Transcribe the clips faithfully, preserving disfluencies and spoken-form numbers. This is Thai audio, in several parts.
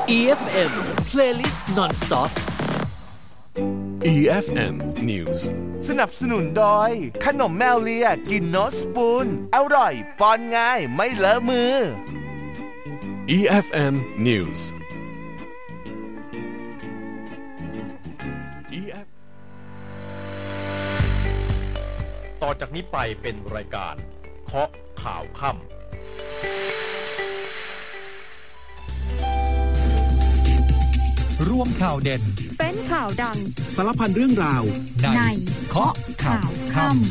อี เอฟ เอ็ม Playlist Non-Stop อี เอฟ เอ็ม News สนับสนุนโดยขนมแมวเลียกินโนสปูนอร่อยป้อนง่ายไม่เลอะมืออี เอฟ เอ็ม News ต่อจากนี้ไปเป็นรายการเคาะข่าวค่ำร่วมข่าวเด่นเป็นข่าวดังสารพันเรื่องราวในเคาะข่าวค่ำ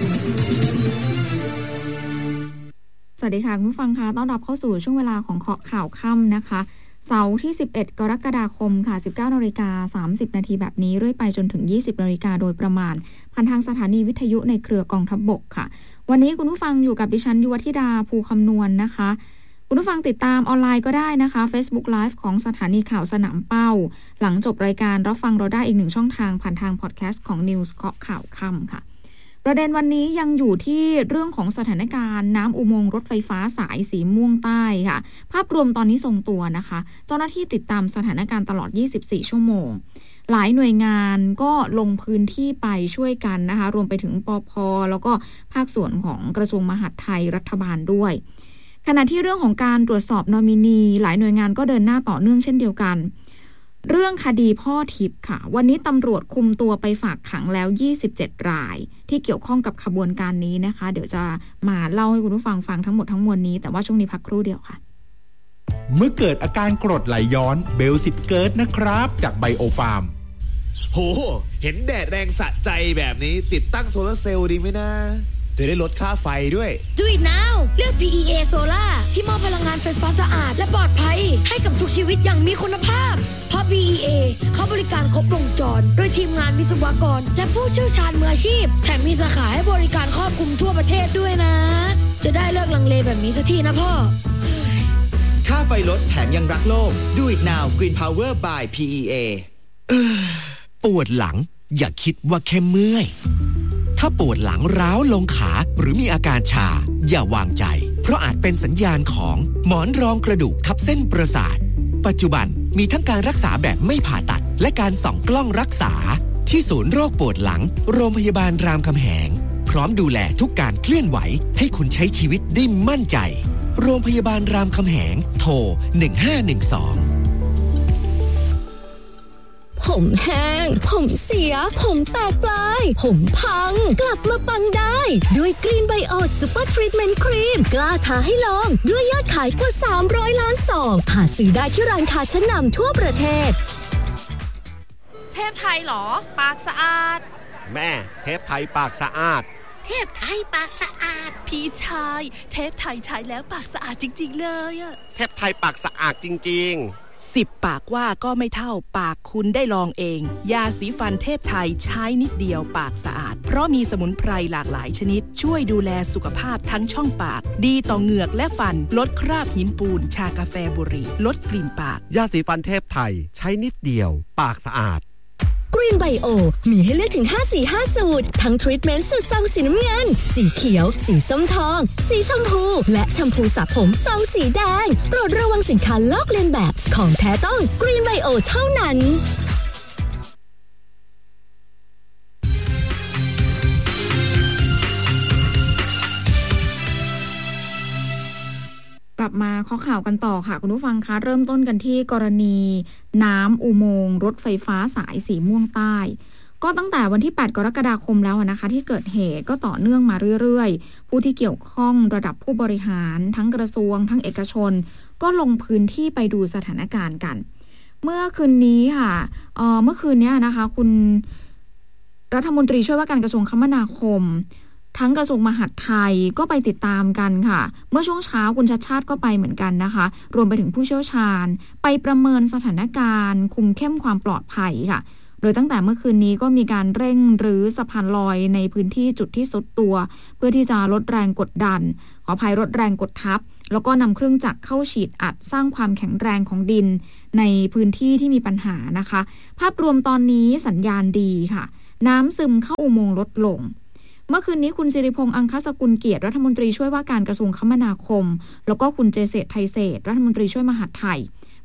สวัสดีค่ะคุณผู้ฟังคะต้อนรับเข้าสู่ช่วงเวลาของเคาะข่าวค่ำนะคะเสาร์ที่สิบเอ็ดกรกฎาคมค่ะ สิบเก้านาฬิกาสามสิบนาทีแบบนี้เรื่อยไปจนถึงยี่สิบนาฬิกาโดยประมาณผ่านทางสถานีวิทยุในเครือกองทัพบกค่ะวันนี้คุณผู้ฟังอยู่กับดิฉันยุวธิดาภูคำนวณ นะคะคุณผู้ฟังติดตามออนไลน์ก็ได้นะคะ Facebook Live ของสถานีข่าวสนามเป้าหลังจบรายการรับฟังเราได้อีกหนึ่งช่องทางผ่านทางพอดแคสต์ของ News เคาะข่าวค่ำค่ะประเด็นวันนี้ยังอยู่ที่เรื่องของสถานการณ์น้ำอุโมงค์รถไฟฟ้าสายสีม่วงใต้ค่ะภาพรวมตอนนี้ทรงตัวนะคะเจ้าหน้าที่ติดตามสถานการณ์ตลอดยี่สิบสี่ชั่วโมงหลายหน่วยงานก็ลงพื้นที่ไปช่วยกันนะคะรวมไปถึงปภ.แล้วก็ภาคส่วนของกระทรวงมหาดไทยรัฐบาลด้วยขณะที่เรื่องของการตรวจสอบนอมินีหลายหน่วยงานก็เดินหน้าต่อเนื่องเช่นเดียวกันเรื่องคดีพ่อทิพย์ค่ะวันนี้ตำรวจคุมตัวไปฝากขังแล้วยี่สิบเจ็ดรายที่เกี่ยวข้องกับขบวนการนี้นะคะเดี๋ยวจะมาเล่าให้คุณผู้ฟังฟังทั้งหมดทั้งมวลนี้แต่ว่าช่วงนี้พักครู่เดียวค่ะเมื่อเกิดอาการกรดไหลย้อนเบลสิบเกิร์ตนะครับจากไบโอฟาร์มโหเห็นแดดแรงสะใจแบบนี้ติดตั้งโซลาร์เซลล์ดีไหมนะจะได้ลดค่าไฟด้วย Do it now เลือก พี อี เอ Solar ที่มอบพลังงานไฟฟ้าสะอาดและปลอดภัยให้กับทุกชีวิตอย่างมีคุณภาพเพราะ พี อี เอ เขาบริการครบวงจรโดยทีมงานวิศวกรและผู้เชี่ยวชาญมืออาชีพแถมมีสาขาให้บริการครอบคลุมทั่วประเทศด้วยนะจะได้เลิกลังเลแบบนี้สักทีนะพ่อค่าไฟลดแถมยังรักโลก Do it now Green Power by พี อี เอเออปวดหลังอย่าคิดว่าแค่เมื่อยถ้าปวดหลังร้าวลงขาหรือมีอาการชาอย่าวางใจเพราะอาจเป็นสัญญาณของหมอนรองกระดูกทับเส้นประสาทปัจจุบันมีทั้งการรักษาแบบไม่ผ่าตัดและการส่องกล้องรักษาที่ศูนย์โรคปวดหลังโรงพยาบาลรามคำแหงพร้อมดูแลทุกการเคลื่อนไหวให้คุณใช้ชีวิตได้มั่นใจโรงพยาบาลรามคำแหงโทรหนึ่งห้าหนึ่งสองผมแห้งผมเสียผมแตกปลายผมพังกลับมาปังได้ด้วยกรีนไบโอซูเปอร์ทรีทเมนต์ครีมกล้าท้าให้ลองด้วยยอดขายกว่าสามร้อยล้านซองหาซื้อได้ที่ร้านค้าชั้นนำทั่วประเทศเทพไทยหรอปากสะอาดแม่เทพไทยปากสะอาดเทพไทยปากสะอาดพี่ชายเทพไทยใช้แล้วปากสะอาดจริงๆเลยอะเทพไทยปากสะอาดจริงๆสิบปากว่าก็ไม่เท่าปากคุณได้ลองเองยาสีฟันเทพไทยใช้นิดเดียวปากสะอาดเพราะมีสมุนไพรหลากหลายชนิดช่วยดูแลสุขภาพทั้งช่องปากดีต่อเหงือกและฟันลดคราบหินปูนชากาแฟบุหรี่ลดกลิ่นปากยาสีฟันเทพไทยใช้นิดเดียวปากสะอาดกรีนไบโอมีให้เลือกถึงห้าสีห้าสูตรทั้งทรีทเมนต์สูตรซองสีน้ำเงินสีเขียวสีส้มทองสีชมพูและแชมพูสระผมซองสีแดงโปรดระวังสินค้าลอกเลียนแบบของแท้ต้องกรีนไบโอเท่านั้นกลับมาข้อข่าวกันต่อค่ะคุณผู้ฟังคะเริ่มต้นกันที่กรณีน้ำอุโมงค์รถไฟฟ้าสายสีม่วงใต้ก็ตั้งแต่วันที่แปดกรกฎาคมแล้วนะคะที่เกิดเหตุก็ต่อเนื่องมาเรื่อยๆผู้ที่เกี่ยวข้องระดับผู้บริหารทั้งกระทรวงทั้งเอกชนก็ลงพื้นที่ไปดูสถานการณ์กันเมื่อคืนนี้ค่ะเอ่อเมื่อคืนนี้นะคะคุณรัฐมนตรีช่วยว่าการกระทรวงคมนาคมทั้งกระทรวงมหาดไทยก็ไปติดตามกันค่ะเมื่อช่วงเช้าคุณชัชชาติก็ไปเหมือนกันนะคะรวมไปถึงผู้เชี่ยวชาญไปประเมินสถานการณ์คุมเข้มความปลอดภัยค่ะโดยตั้งแต่เมื่อคืนนี้ก็มีการเร่งรื้อสะพานลอยในพื้นที่จุดที่ทรุดตัวเพื่อที่จะลดแรงกดดันขออภัยลดแรงกดทับแล้วก็นำเครื่องจักรเข้าฉีดอัดสร้างความแข็งแรงของดินในพื้นที่ที่มีปัญหานะคะภาพรวมตอนนี้สัญญาณดีค่ะน้ำซึมเข้าอุโมงค์ลดลงเมื่อคืนนี้คุณสิริพงษ์อังคสกุลเกียรติรัฐมนตรีช่วยว่าการกระทรวงคมนาคมแล้วก็คุณเจเษตรไทยเศรษฐ์รัฐมนตรีช่วยมหาดไทย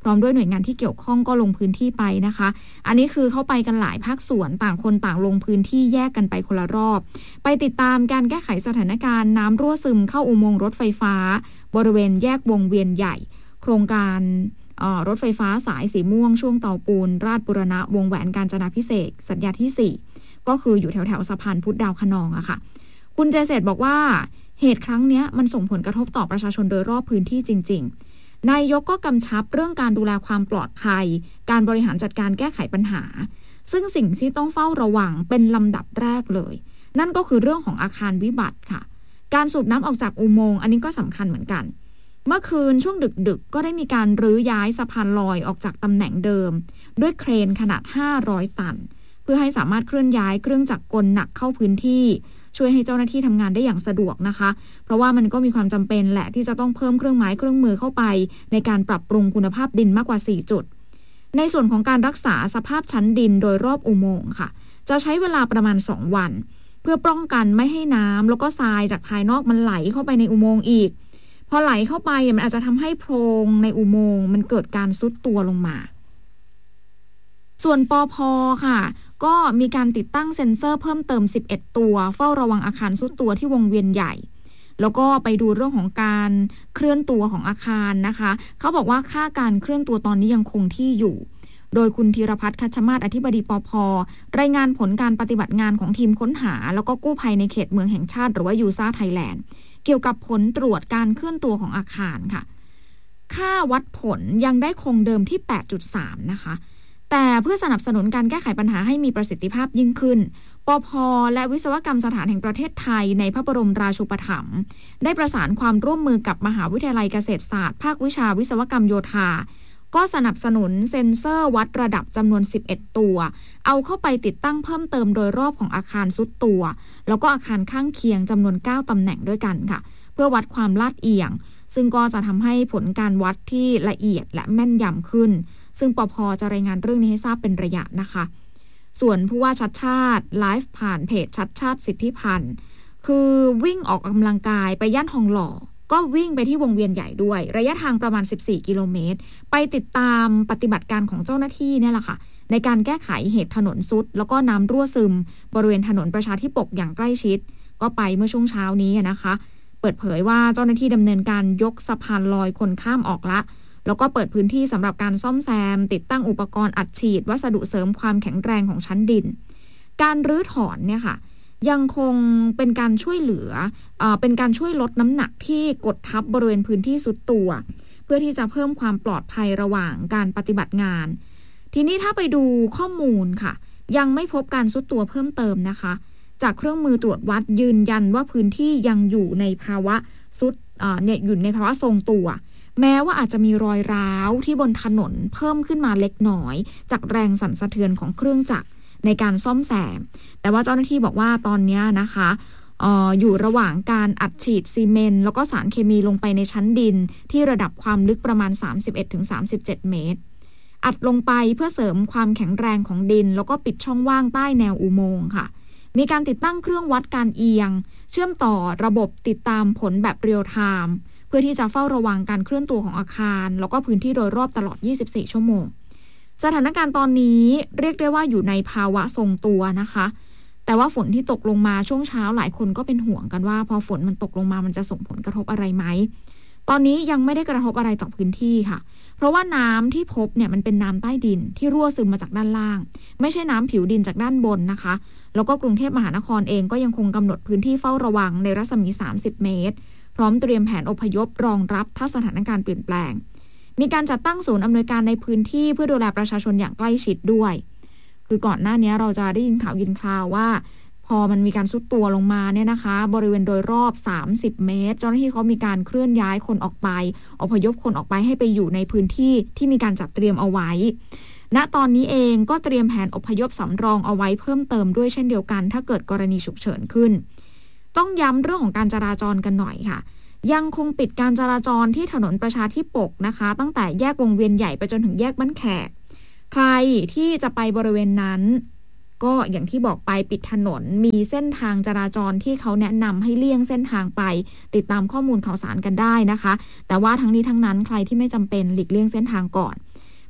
พร้อมด้วยหน่วยงานที่เกี่ยวข้องก็ลงพื้นที่ไปนะคะอันนี้คือเข้าไปกันหลายภาคส่วนต่างคนต่างลงพื้นที่แยกกันไปคนละรอบไปติดตามการแก้ไขสถานการณ์น้ำรั่วซึมเข้าอุโมงค์รถไฟฟ้าบริเวณแยกวงเวียนใหญ่โครงการรถไฟฟ้าสายสีม่วงช่วงเตาปูนราชบุรณะวงแหวนกาญจนาภิเษกสัญญาที่สี่ก็คืออยู่แถวแถวสะพานพุทธดาวคะนองอะค่ะคุณเจเศษบอกว่าเหตุครั้งนี้มันส่งผลกระทบต่อประชาชนโดยรอบพื้นที่จริงๆนายกก็กำชับเรื่องการดูแลความปลอดภัยการบริหารจัดการแก้ไขปัญหาซึ่งสิ่งที่ต้องเฝ้าระวังเป็นลำดับแรกเลยนั่นก็คือเรื่องของอาคารวิบัติค่ะการสูบน้ำออกจากอุโมงค์อันนี้ก็สำคัญเหมือนกันเมื่อคืนช่วงดึกๆก็ได้มีการรื้อย้ายสะพานลอยออกจากตำแหน่งเดิมด้วยเครนขนาดห้าร้อยตันเพื่อให้สามารถเคลื่อนย้ายเครื่องจักรกลหนักเข้าพื้นที่ช่วยให้เจ้าหน้าที่ทำงานได้อย่างสะดวกนะคะเพราะว่ามันก็มีความจำเป็นแหละที่จะต้องเพิ่มเครื่องไม้เครื่องมือเข้าไปในการปรับปรุงคุณภาพดินมากกว่าสี่จุดในส่วนของการรักษาสภาพชั้นดินโดยรอบอุโมงค์ค่ะจะใช้เวลาประมาณสองวันเพื่อป้องกันไม่ให้น้ำแล้วก็ทรายจากภายนอกมันไหลเข้าไปในอุโมงค์อีกพอไหลเข้าไปมันอาจจะทำให้โพรงในอุโมงค์มันเกิดการทรุดตัวลงมาส่วนปภ.ค่ะก็มีการติดตั้งเซ็นเซอร์เพิ่มเติมสิบเอ็ดตัวเฝ้าระวังอาคารทรุดตัวที่วงเวียนใหญ่แล้วก็ไปดูเรื่องของการเคลื่อนตัวของอาคารนะคะเขาบอกว่าค่าการเคลื่อนตัวตอนนี้ยังคงที่อยู่โดยคุณธีรพัฒน์คัชมาศอธิบดีปภ.รายงานผลการปฏิบัติงานของทีมค้นหาแล้วก็กู้ภัยในเขตเมืองแห่งชาติหรือว่ายูซ่าไทยแลนด์เกี่ยวกับผลตรวจการเคลื่อนตัวของอาคารค่ะค่าวัดผลยังได้คงเดิมที่ แปดจุดสาม นะคะแต่เพื่อสนับสนุนการแก้ไขปัญหาให้มีประสิทธิภาพยิ่งขึ้นปภ.และวิศวกรรมสถานแห่งประเทศไทยในพระบรมราชูปถัมภ์ได้ประสานความร่วมมือกับมหาวิทยาลัยเกษตรศาสตร์ภาควิชาวิศวกรรมโยธาก็สนับสนุนเซ็นเซอร์วัดระดับจำนวนสิบเอ็ดตัวเอาเข้าไปติดตั้งเพิ่มเติมโดยรอบของอาคารซุดตัวแล้วก็อาคารข้างเคียงจำนวนเก้าตำแหน่งด้วยกันค่ะเพื่อวัดความลาดเอียงซึ่งก็จะทำให้ผลการวัดที่ละเอียดและแม่นยำขึ้นซึ่งปภ.จะรายงานเรื่องนี้ให้ทราบเป็นระยะนะคะส่วนผู้ว่าชัดชาติไลฟ์ผ่านเพจชัดชาติสิทธิพันธ์คือวิ่งออกกำลังกายไปย่านทองหล่อก็วิ่งไปที่วงเวียนใหญ่ด้วยระยะทางประมาณสิบสี่กิโลเมตรไปติดตามปฏิบัติการของเจ้าหน้าที่เนี่ยแหละค่ะในการแก้ไขเหตุถนนทรุดแล้วก็น้ำรั่วซึมบริเวณถนนประชาธิปกอย่างใกล้ชิดก็ไปเมื่อช่วงเช้านี้นะคะเปิดเผยว่าเจ้าหน้าที่ดำเนินการยกสะพานลอยคนข้ามออกละแล้วก็เปิดพื้นที่สำหรับการซ่อมแซมติดตั้งอุปกรณ์อัดฉีดวัสดุเสริมความแข็งแรงของชั้นดินการรื้อถอนเนี่ยค่ะยังคงเป็นการช่วยเหลือเอ่อเป็นการช่วยลดน้ำหนักที่กดทับบริเวณพื้นที่สุดตัวเพื่อที่จะเพิ่มความปลอดภัยระหว่างการปฏิบัติงานทีนี้ถ้าไปดูข้อมูลค่ะยังไม่พบการสุดตัวเพิ่มเติมนะคะจากเครื่องมือตรวจวัดยืนยันว่าพื้นที่ยังอยู่ในภาวะสุดเอ่อเนี่ยอยู่ในภาวะทรงตัวแม้ว่าอาจจะมีรอยร้าวที่บนถนนเพิ่มขึ้นมาเล็กน้อยจากแรงสั่นสะเทือนของเครื่องจักรในการซ่อมแซมแต่ว่าเจ้าหน้าที่บอกว่าตอนนี้นะคะเอ่ออยู่ระหว่างการอัดฉีดซีเมนต์แล้วก็สารเคมีลงไปในชั้นดินที่ระดับความลึกประมาณ สามสิบเอ็ดถึงสามสิบเจ็ด เมตรอัดลงไปเพื่อเสริมความแข็งแรงของดินแล้วก็ปิดช่องว่างใต้แนวอุโมงค์ค่ะมีการติดตั้งเครื่องวัดการเอียงเชื่อมต่อระบบติดตามผลแบบเรียลไทม์เพื่อที่จะเฝ้าระวังการเคลื่อนตัวของอาคารแล้วก็พื้นที่โดยรอบตลอดยี่สิบสี่ชั่วโมงสถานการณ์ตอนนี้เรียกได้ว่าอยู่ในภาวะทรงตัวนะคะแต่ว่าฝนที่ตกลงมาช่วงเช้าหลายคนก็เป็นห่วงกันว่าพอฝนมันตกลงมามันจะส่งผลกระทบอะไรไหมตอนนี้ยังไม่ได้กระทบอะไรต่อพื้นที่ค่ะเพราะว่าน้ำที่พบเนี่ยมันเป็นน้ำใต้ดินที่รั่วซึมมาจากด้านล่างไม่ใช่น้ำผิวดินจากด้านบนนะคะแล้วก็กรุงเทพมหานครเองก็ยังคงกำหนดพื้นที่เฝ้าระวังในรัศมีสามสิบเมตรพร้อมเตรียมแผนอพยพรองรับถ้าสถานการณ์เปลี่ยนแปลงมีการจัดตั้งศูนย์อำนวยการในพื้นที่เพื่อดูแลประชาชนอย่างใกล้ชิดด้วยคือก่อนหน้านี้เราจะได้ยินข่าวยินข่าวว่าพอมันมีการซุดตัวลงมาเนี่ยนะคะบริเวณโดยรอบสามสิบเมตรเจ้าหน้าที่เขามีการเคลื่อนย้ายคนออกไปอพยพคนออกไปให้ไปอยู่ในพื้นที่ที่มีการจัดเตรียมเอาไว้ณตอนนี้เองก็เตรียมแผนอพยพสำรองเอาไว้เพิ่มเติมด้วยเช่นเดียวกันถ้าเกิดกรณีฉุกเฉินขึ้นต้องย้ำเรื่องของการจราจรกันหน่อยค่ะยังคงปิดการจราจรที่ถนนประชาธิปกนะคะตั้งแต่แยกวงเวียนใหญ่ไปจนถึงแยกบ้านแขกใครที่จะไปบริเวณนั้นก็อย่างที่บอกไปปิดถนนมีเส้นทางจราจรที่เขาแนะนำให้เลี่ยงเส้นทางไปติดตามข้อมูลข่าวสารกันได้นะคะแต่ว่าทั้งนี้ทั้งนั้นใครที่ไม่จำเป็นหลีกเลี่ยงเส้นทางก่อน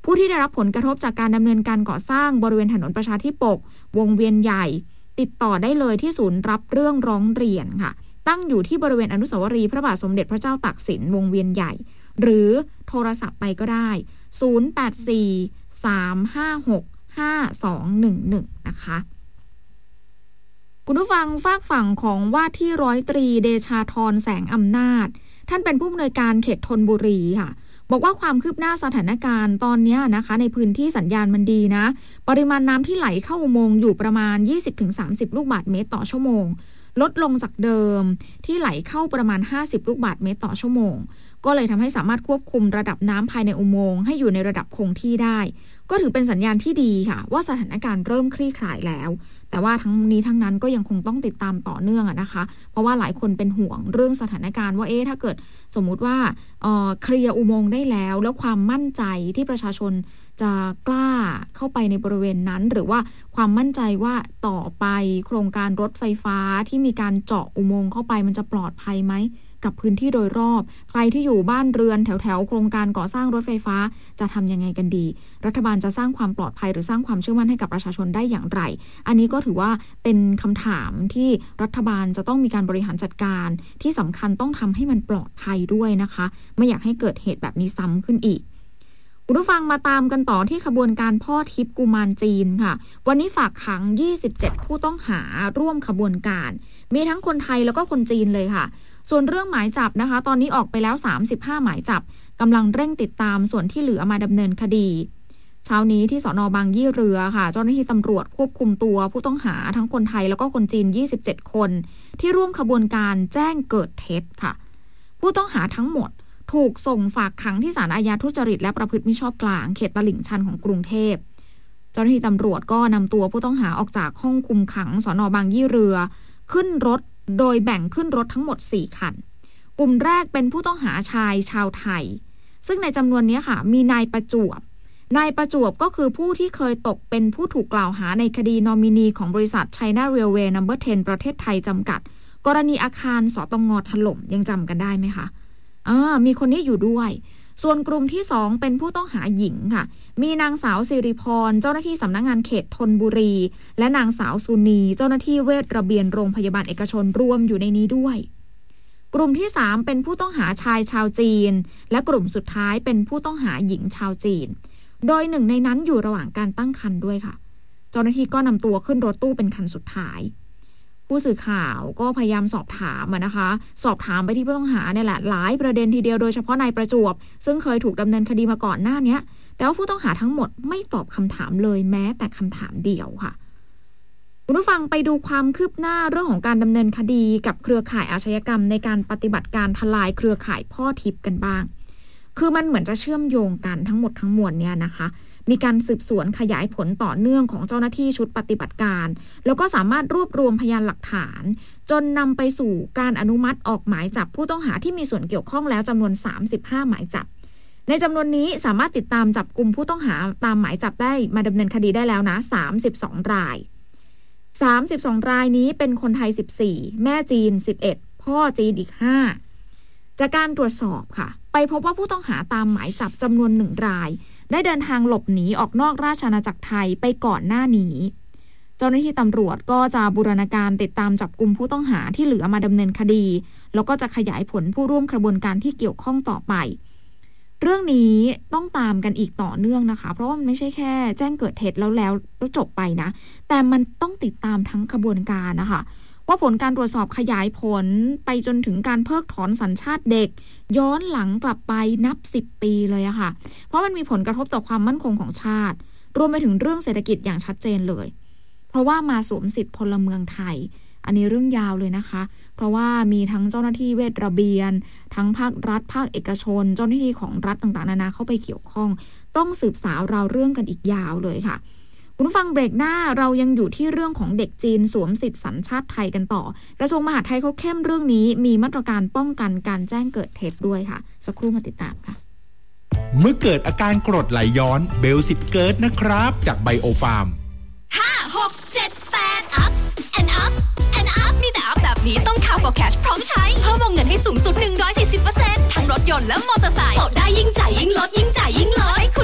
ผู้ที่ได้รับผลกระทบจากการดำเนินการก่อสร้างบริเวณถนนประชาธิปกวงเวียนใหญ่ติดต่อได้เลยที่ศูนย์รับเรื่องร้องเรียนค่ะตั้งอยู่ที่บริเวณอนุสาวรีย์พระบาทสมเด็จพระเจ้าตากสินวงเวียนใหญ่หรือโทรศัพท์ไปก็ได้ศูนย์ แปด สี่ สาม ห้า หก ห้า สอง หนึ่ง หนึ่งนะคะคุณผู้ฟังฝากฝั่งของว่าที่ร้อยตรีเดชาธรแสงอำนาจท่านเป็นผู้อำนวยการเขตธนบุรีค่ะบอกว่าความคืบหน้าสถานการณ์ตอนนี้นะคะในพื้นที่สัญญาณมันดีนะปริมาณน้ำที่ไหลเข้าอุโมงค์อยู่ประมาณ ยี่สิบถึงสามสิบ ลูกบาศก์เมตรต่อชั่วโมงลดลงจากเดิมที่ไหลเข้าประมาณห้าสิบลูกบาศก์เมตรต่อชั่วโมงก็เลยทำให้สามารถควบคุมระดับน้ำภายในอุโมงค์ให้อยู่ในระดับคงที่ได้ก็ถือเป็นสัญญาณที่ดีค่ะว่าสถานการณ์เริ่มคลี่คลายแล้วแต่ว่าทั้งนี้ทั้งนั้นก็ยังคงต้องติดตามต่อเนื่องนะคะเพราะว่าหลายคนเป็นห่วงเรื่องสถานการณ์ว่าเอ๊ะถ้าเกิดสมมุติว่าเอ่อเคลียร์อุโมงค์ได้แล้วแล้วความมั่นใจที่ประชาชนจะกล้าเข้าไปในบริเวณนั้นหรือว่าความมั่นใจว่าต่อไปโครงการรถไฟฟ้าที่มีการเจาะอุโมงค์เข้าไปมันจะปลอดภัยไหมกับพื้นที่โดยรอบใครที่อยู่บ้านเรือนแถวๆโครงการก่อสร้างรถไฟฟ้าจะทำยังไงกันดีรัฐบาลจะสร้างความปลอดภัยหรือสร้างความเชื่อมั่นให้กับประชาชนได้อย่างไรอันนี้ก็ถือว่าเป็นคำถามที่รัฐบาลจะต้องมีการบริหารจัดการที่สำคัญต้องทำให้มันปลอดภัยด้วยนะคะไม่อยากให้เกิดเหตุแบบนี้ซ้ำขึ้นอีกคุณผู้ฟังมาตามกันต่อที่ขบวนการพ่อทิพย์กุมารจีนค่ะวันนี้ฝากขังยี่สิบเจ็ดผู้ต้องหาร่วมขบวนการมีทั้งคนไทยแล้วก็คนจีนเลยค่ะส่วนเรื่องหมายจับนะคะตอนนี้ออกไปแล้วสามสิบห้าหมายจับกำลังเร่งติดตามส่วนที่เหลือมาดำเนินคดีเช้านี้ที่สน.บางยี่เรือค่ะเจ้าหน้าที่ตำรวจควบคุมตัวผู้ต้องหาทั้งคนไทยแล้วก็คนจีนยี่สิบเจ็ดคนที่ร่วมขบวนการแจ้งเกิดเท็จค่ะผู้ต้องหาทั้งหมดถูกส่งฝากขังที่ศาลอาญาทุจริตและประพฤติมิชอบกลางเขตตลิ่งชันของกรุงเทพเจ้าหน้าที่ตำรวจก็นำตัวผู้ต้องหาออกจากห้องคุมขังสน.บางยี่เรือขึ้นรถโดยแบ่งขึ้นรถทั้งหมดสี่คันกลุ่มแรกเป็นผู้ต้องหาชายชาวไทยซึ่งในจำนวนนี้ค่ะมีนายประจวบนายประจวบก็คือผู้ที่เคยตกเป็นผู้ถูกกล่าวหาในคดีนอมินีของบริษัท China Railway นัมเบอร์ สิบ ประเทศไทยจำกัดกรณีอาคารสตง.ถล่มยังจำกันได้ไหมคะอ่ามีคนนี้อยู่ด้วยส่วนกลุ่มที่สองเป็นผู้ต้องหาหญิงค่ะมีนางสาวสิริพรเจ้าหน้าที่สำนักงานเขตธนบุรีและนางสาวสุนีเจ้าหน้าที่เวชระเบียนโรงพยาบาลเอกชนรวมอยู่ในนี้ด้วยกลุ่มที่สามเป็นผู้ต้องหาชายชาวจีนและกลุ่มสุดท้ายเป็นผู้ต้องหาหญิงชาวจีนโดยหนึ่งในนั้นอยู่ระหว่างการตั้งครรภ์ด้วยค่ะเจ้าหน้าที่ก็นำตัวขึ้นรถตู้เป็นคันสุดท้ายผู้สื่อข่าวก็พยายามสอบถามนะคะสอบถามไปที่ผู้ต้องหาเนี่ยแหละหลายประเด็นทีเดียวโดยเฉพาะนายประจวบซึ่งเคยถูกดำเนินคดีมาก่อนหน้านี้แต่ว่าผู้ต้องหาทั้งหมดไม่ตอบคำถามเลยแม้แต่คำถามเดียวค่ะคุณผู้ฟังไปดูความคืบหน้าเรื่องของการดำเนินคดีกับเครือข่ายอาชญากรรมในการปฏิบัติการทลายเครือข่ายพ่อทิพย์กันบ้างคือมันเหมือนจะเชื่อมโยงกันทั้งหมดทั้งมวลเนี่ยนะคะมีการสืบสวนขยายผลต่อเนื่องของเจ้าหน้าที่ชุดปฏิบัติการแล้วก็สามารถรวบรวมพยานหลักฐานจนนำไปสู่การอนุมัติออกหมายจับผู้ต้องหาที่มีส่วนเกี่ยวข้องแล้วจำนวนสามสิบห้าหมายจับในจำนวนนี้สามารถติดตามจับกุมผู้ต้องหาตามหมายจับได้มาดำเนินคดีได้แล้วนะสามสิบสองรายสามสิบสองรายนี้เป็นคนไทยสิบสี่แม่จีนสิบเอ็ดพ่อจีนอีกห้าจากการตรวจสอบค่ะไปพบว่าผู้ต้องหาตามหมายจับจำนวนหนึ่งรายได้เดินทางหลบหนีออกนอกราชอาณาจักรไทยไปก่อนหน้านี้เจ้าหน้าที่ตำรวจก็จะบูรณาการติดตามจับกุมผู้ต้องหาที่เหลือมาดำเนินคดีแล้วก็จะขยายผลผู้ร่วมกระบวนการที่เกี่ยวข้องต่อไปเรื่องนี้ต้องตามกันอีกต่อเนื่องนะคะเพราะว่ามันไม่ใช่แค่แจ้งเกิดเหตุแล้วแล้วแล้วจบไปนะแต่มันต้องติดตามทั้งกระบวนการนะคะว่าผลการตรวจสอบขยายผลไปจนถึงการเพิกถอนสัญชาติเด็กย้อนหลังกลับไปนับสิบปีเลยอะค่ะเพราะมันมีผลกระทบต่อความมั่นคงของชาติรวมไปถึงเรื่องเศรษฐกิจอย่างชัดเจนเลยเพราะว่ามาสวมสิทธิพลเมืองไทยอันนี้เรื่องยาวเลยนะคะเพราะว่ามีทั้งเจ้าหน้าที่เวชระเบียนทั้งภาครัฐภาคเอกชนเจ้าหน้าที่ของรัฐต่างๆนานาเข้าไปเกี่ยวข้องต้องสืบสาวราวเรื่องกันอีกยาวเลยค่ะคุณฟังเบรกหน้าเรายังอยู่ที่เรื่องของเด็กจีนสวมสิทธิสัญชาติไทยกันต่อกระทรวงมหาดไทยเขาเข้มเรื่องนี้มีมาตรการป้องกันการแจ้งเกิดเท็จด้วยค่ะสักครู่มาติดตามค่ะเมื่อเกิดอาการกรดไหลย้อนเบลสิทธิ์เกิดนะครับจากไบโอฟาร์มห้า หก เจ็ด แปด up and up and up มีแต่อัพแบบนี้ต้องข่าวกับแคชพร้อมใช้เพิ่มวงเงินให้สูงสุด หนึ่งร้อยสี่สิบเปอร์เซ็นต์ ทั้งรถยนต์และมอเตอร์ไซค์โปรได้ยิ่งจ่ายยิ่งลดยิ่งจ่ายยิ่งลดให้คุณโปรได้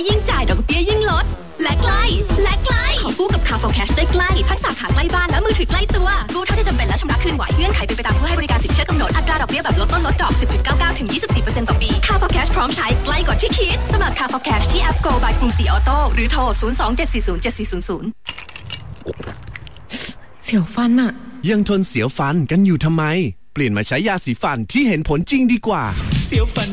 ยิ่งจ่ายดอกเบี้ยยิ่งลดและใกล้และใกล้ขอกู้กับ Car for Cash ได้ใกล้ทั้งสาขาใกล้บ้านและมือถือใกล้ตัวกู้เท่าที่จำเป็นและชำระคืนไหวเงื่อนไขเป็นไปตามผู้ให้บริการสินเชื่อกำหนดอัตราดอกเบี้ยแบบลดต้นลดดอก สิบจุดเก้าเก้า ถึง ยี่สิบสี่เปอร์เซ็นต์ ต่อปี Car for Cash พร้อมใช้ใกล้กว่าที่คิดสมัคร Car for Cash ที่แอป Go by กรุงศรีออโต้หรือโทร ศูนย์ สอง เจ็ด สี่ ศูนย์ เจ็ด สี่ ศูนย์ ศูนย์เสียวฟันอะยังทนเสียวฟันกันอยู่ทำไมเปลี่ยนมาใช้ยาสีฟันที่เห็นผลจริงดีกว่าเสียวฟัน